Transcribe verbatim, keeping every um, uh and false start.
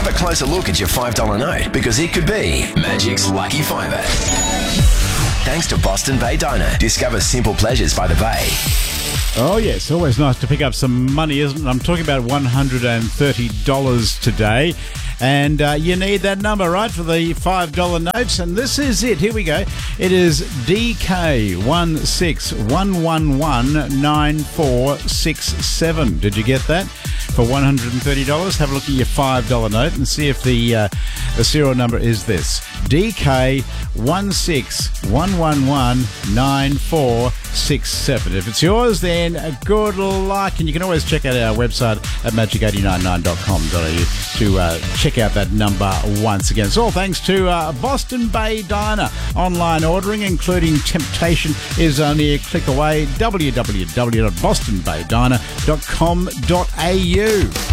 Have a closer look at your five dollar note because it could be Magic's lucky fiver. Thanks to Boston Bay Diner. Discover simple pleasures by the Bay. Oh, yes. Always nice to pick up some money, isn't it? I'm talking about one hundred thirty dollars today. And uh, you need that number, right, for the five dollar notes. And this is it. Here we go. It is D K one six one one one nine four six seven. Did you get that? For one hundred thirty dollars, have a look at your five dollar note and see if the uh, the serial number is this. D K one six one one one nine four six seven. If it's yours, then good luck. And you can always check out our website at magic eight nine nine dot com dot a u to uh, check out that number once again. It's all thanks to uh, Boston Bay Diner. Online ordering, including Temptation, is only a click away. w w w dot boston bay diner dot com dot a u.